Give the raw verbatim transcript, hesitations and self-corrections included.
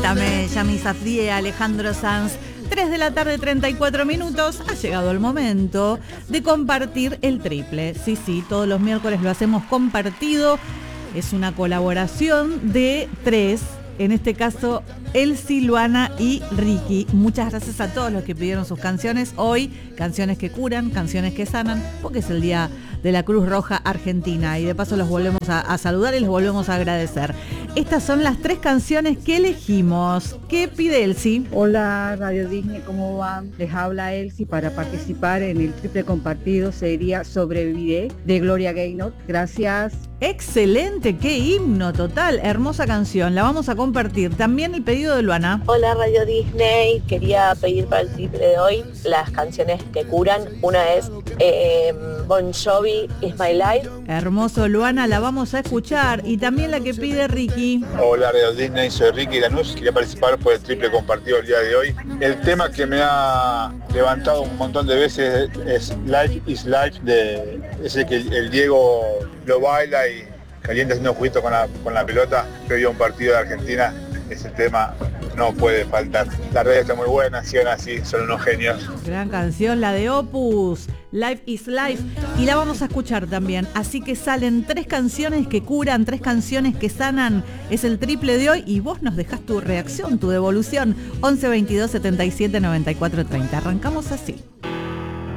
Mírame, Yami Safdie, Alejandro Sanz. tres de la tarde, treinta y cuatro minutos. Ha llegado el momento de compartir el triple. Sí, sí, todos los miércoles lo hacemos compartido. Es una colaboración de tres. En este caso, Elsie, Luana y Ricky. Muchas gracias a todos los que pidieron sus canciones. Hoy, canciones que curan, canciones que sanan, porque es el día de la Cruz Roja Argentina. Y de paso los volvemos a, a saludar y les volvemos a agradecer. Estas son las tres canciones que elegimos. ¿Qué pide Elsie? Hola, Radio Disney, ¿cómo van? Les habla Elsie. Para participar en el triple compartido sería Sobreviviré, de Gloria Gaynor. Gracias. Excelente, qué himno total, hermosa canción, la vamos a compartir. También el pedido de Luana. Hola Radio Disney, quería pedir para el triple de hoy las canciones que curan. Una es eh, Bon Jovi, Is My Life. Hermoso, Luana, la vamos a escuchar. Y también la que pide Ricky. Hola Radio Disney, soy Ricky Lanús, quería participar por el triple compartido el día de hoy. El tema que me ha levantado un montón de veces es Life is Life, de ese que el Diego lo baila y calienta haciendo un juguito con la, con la pelota previo a un partido de Argentina. Ese tema no puede faltar. La radio está muy buena, sigan así, son unos genios. Gran canción, la de Opus, Life is Life, y la vamos a escuchar también. Así que salen tres canciones que curan, tres canciones que sanan. Es el triple de hoy y vos nos dejás tu reacción, tu devolución. once veintidós setenta y siete noventa y cuatro treinta. Arrancamos así.